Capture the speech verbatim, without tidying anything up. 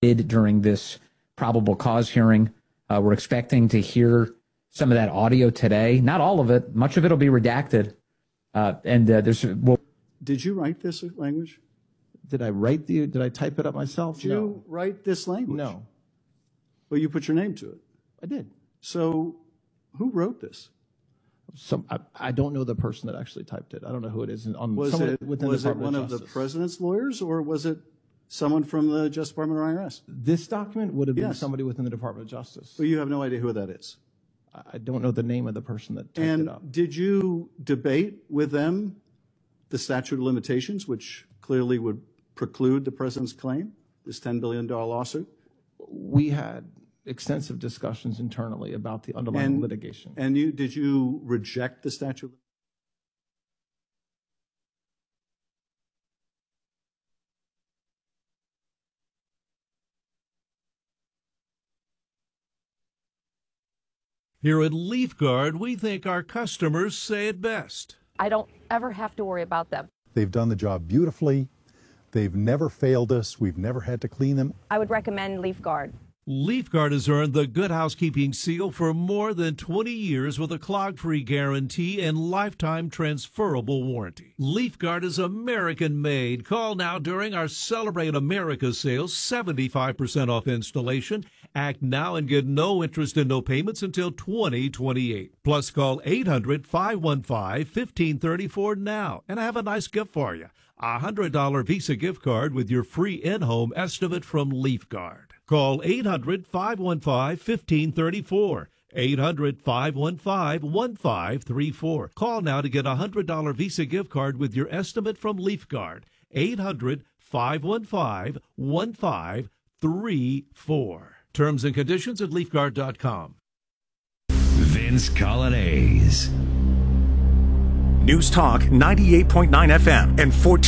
during this probable cause hearing. Uh, we're expecting to hear some of that audio today. Not all of it. Much of it will be redacted. Uh, and uh, there's. Well, did you write this language? Did I write the? Did I type it up myself? Did no. you write this language? No. Well, you put your name to it. I did. So, who wrote this? Some. I, I don't know the person that actually typed it. I don't know who it is. On was it within was the it one of, of the president's lawyers, or was it someone from the Justice Department or I R S? This document would have been yes. somebody within the Department of Justice. But you have no idea who that is. I don't know the name of the person that typed and it up. Did you debate with them the statute of limitations, which clearly would preclude the president's claim, this ten billion dollars lawsuit? We had extensive discussions internally about the underlying and, litigation. And you did you reject the statute of limitations? Here at LeafGuard, we think our customers say it best. I don't ever have to worry about them. They've done the job beautifully. They've never failed us. We've never had to clean them. I would recommend LeafGuard. LeafGuard has earned the Good Housekeeping seal for more than twenty years with a clog-free guarantee and lifetime transferable warranty. LeafGuard is American-made. Call now during our Celebrate America sales, seventy-five percent off installation. Act now and get no interest and no payments until twenty twenty-eight. Plus, call eight hundred, five one five, one five three four now, and I have a nice gift for you. A one hundred dollars Visa gift card with your free in-home estimate from LeafGuard. Call eight hundred, five one five, one five three four. eight hundred, five one five, one five three four. Call now to get a one hundred dollars Visa gift card with your estimate from LeafGuard. eight hundred, five one five, one five three four. Terms and conditions at leafguard dot com. Vince Coglianese. News Talk ninety-eight point nine F M and fourteen